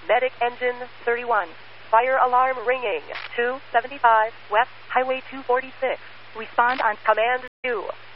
Medic engine 31. Fire alarm ringing. 275 West Highway 246. Respond on Command 2.